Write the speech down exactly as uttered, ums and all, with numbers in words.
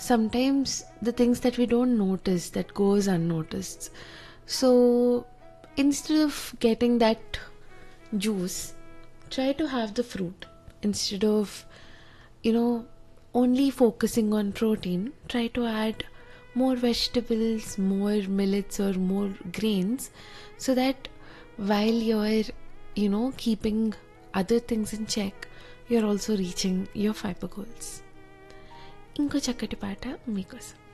sometimes the things that we don't notice, that goes unnoticed. So instead of getting that juice, try to have the fruit. Instead of, you know, only focusing on protein, try to add more vegetables, more millets or more grains, so that while you're, you know, keeping other things in check, you're also reaching your fiber goals. ఇంకో చక్కటి పాట మీకోసం.